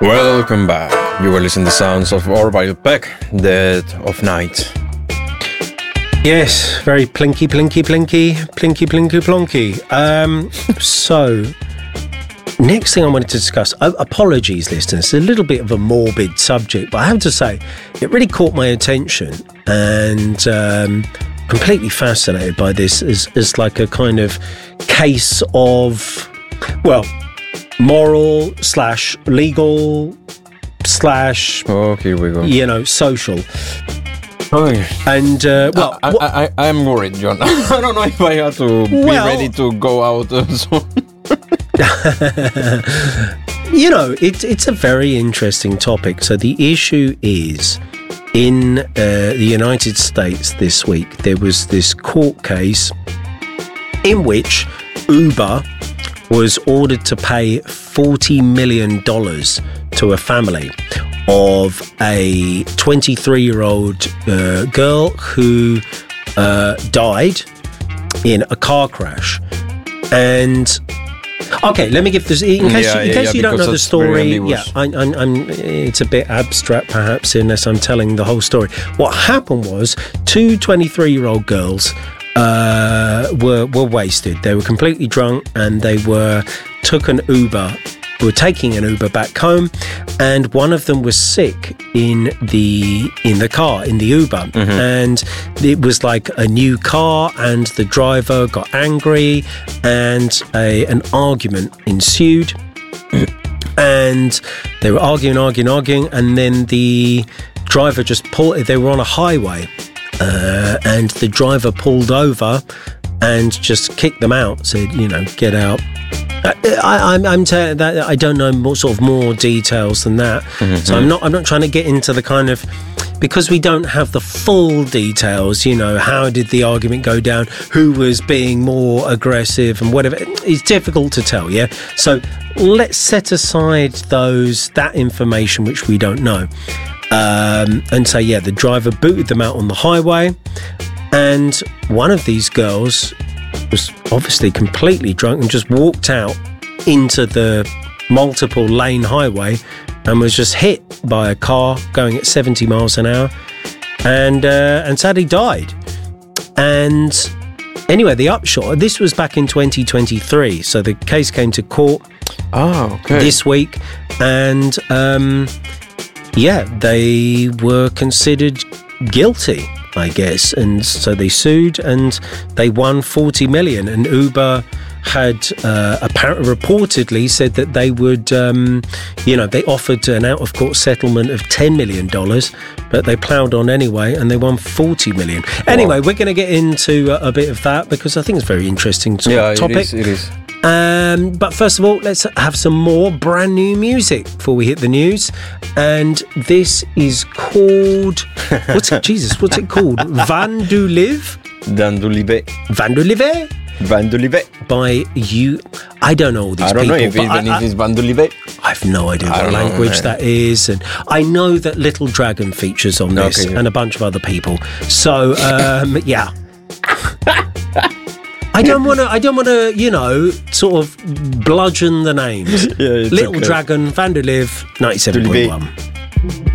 Welcome back. You were listening to the sounds of Orville Peck, Dead of Night. Yes, very plinky, plinky, plinky, plinky, plinky, plonky. So, next thing I wanted to discuss, apologies, listeners, it's a little bit of a morbid subject, but I have to say, it really caught my attention, and completely fascinated by this as like a kind of case of, well, moral / legal / oh, here we go. You know, social. Okay. And well, I'm worried, John. I don't know if I have to be ready to go out soon. You know, it's a very interesting topic. So the issue is, in the United States this week, there was this court case in which Uber was ordered to pay $40 million to a family of a 23-year-old girl who died in a car crash. And okay, let me give this in case you don't know the story. Yeah, I'm. It's a bit abstract, perhaps, unless I'm telling the whole story. What happened was, two 23-year-old girls were wasted. They were completely drunk, and they took an Uber. Were taking an Uber back home, and one of them was sick in the car, in the Uber, and it was like a new car, and the driver got angry, and an argument ensued, and they were arguing, and then the driver just pulled. They were on a highway, and the driver pulled over and just kicked them out, said, you know, get out. I'm telling that I don't know more details than that. So I'm not trying to get into the kind of, because we don't have the full details. You know, how did the argument go down? Who was being more aggressive and whatever? It's difficult to tell. Yeah. So let's set aside that information which we don't know, and say the driver booted them out on the highway, and one of these girls was obviously completely drunk and just walked out into the multiple lane highway and was just hit by a car going at 70 miles an hour, and sadly died. And anyway, the upshot, this was back in 2023, so the case came to court this week, and they were considered guilty, I guess, and so they sued and they won $40 million. And Uber had reportedly said that they would, they offered an out-of-court settlement of $10 million, but they ploughed on anyway and they won $40 million. Anyway, we're going to get into a bit of that because I think it's a very interesting topic. It is. But first of all, let's have some more brand new music before we hit the news. And this is called... What's it called? Vandoulive? Vandoulive. By you... I don't know all these people. I don't know if it's Vandoulive. I have no idea what language that is. And I know that Little Dragon features on this and a bunch of other people. So, yeah. I don't want to, sort of bludgeon the names. Little Dragon, Vandoulive, 97.1.